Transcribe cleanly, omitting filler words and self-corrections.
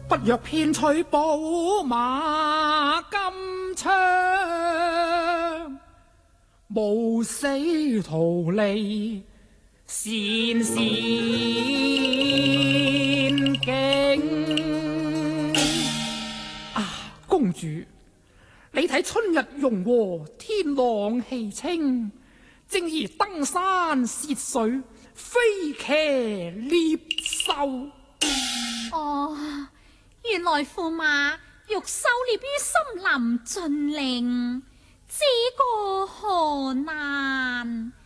不若騙取寶馬金槍，冒死逃離前線境。啊，公主，你睇春日容和，天朗氣清，正宜登山涉水，飛騎獵獸。 哦，原來駙馬欲狩獵於森林峻嶺，這個何難？